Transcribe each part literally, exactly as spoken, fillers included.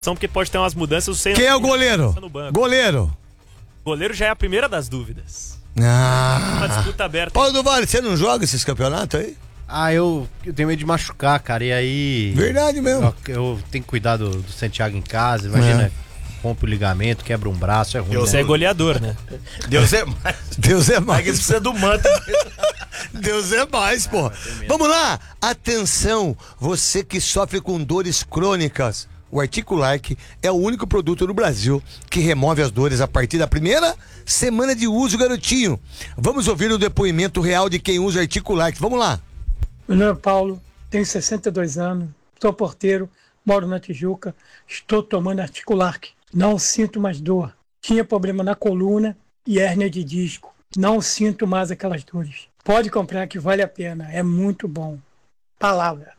porque pode ter umas mudanças. Sei Quem é o goleiro? Goleiro. Goleiro já é a primeira das dúvidas. Ah. Uma disputa aberta. Paulo do Vale, você não joga esses campeonatos aí? Ah, eu, eu tenho medo de machucar, cara, e aí... Verdade mesmo. Eu, eu tenho que cuidar do, do Santiago em casa, imagina, é. rompe o ligamento, quebra um braço, é ruim. Deus, né? É goleador, né? Deus é mais. Deus é mais. É que precisa do manto. Deus é mais, pô. Ah, vamos lá, atenção, você que sofre com dores crônicas. O Articulark é o único produto no Brasil que remove as dores a partir da primeira semana de uso, garotinho. Vamos ouvir o depoimento real de quem usa Articulark. Vamos lá. Meu nome é Paulo, tenho sessenta e dois anos, sou porteiro, moro na Tijuca, estou tomando Articulark. Não sinto mais dor. Tinha problema na coluna e hérnia de disco. Não sinto mais aquelas dores. Pode comprar que vale a pena, é muito bom. Palavra.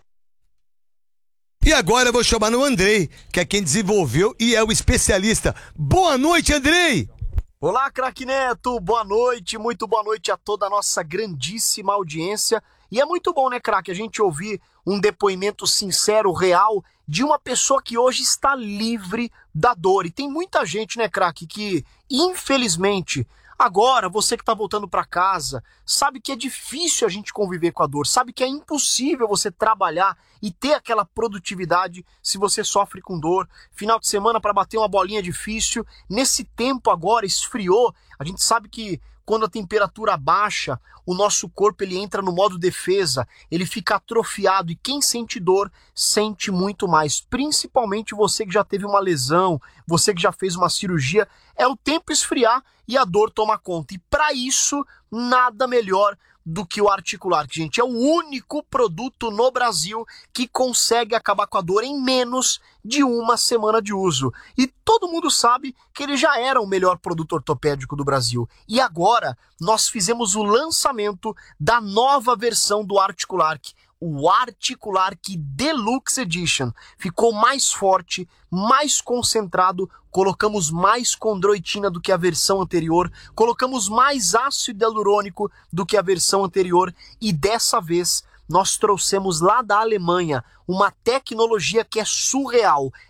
E agora eu vou chamar no Andrei, que é quem desenvolveu e é o especialista. Boa noite, Andrei! Olá, craque Neto, boa noite, muito boa noite a toda a nossa grandíssima audiência. E é muito bom, né, craque, a gente ouvir um depoimento sincero, real, de uma pessoa que hoje está livre da dor. E tem muita gente, né, craque, que infelizmente... Agora, você que está voltando para casa, sabe que é difícil a gente conviver com a dor, sabe que é impossível você trabalhar e ter aquela produtividade se você sofre com dor. Final de semana para bater uma bolinha é difícil. Nesse tempo agora esfriou, a gente sabe que quando a temperatura baixa, o nosso corpo ele entra no modo defesa, ele fica atrofiado e quem sente dor sente muito mais, principalmente você que já teve uma lesão, você que já fez uma cirurgia, é o tempo esfriar e a dor toma conta. E para isso, nada melhor do que o Articulark, gente. É o único produto no Brasil que consegue acabar com a dor em menos de uma semana de uso. E todo mundo sabe que ele já era o melhor produto ortopédico do Brasil. E agora nós fizemos o lançamento da nova versão do Articulark, o Articulark Deluxe Edition. Ficou mais forte, mais concentrado, colocamos mais condroitina do que a versão anterior, colocamos mais ácido hialurônico do que a versão anterior e dessa vez nós trouxemos lá da Alemanha uma tecnologia que é surreal.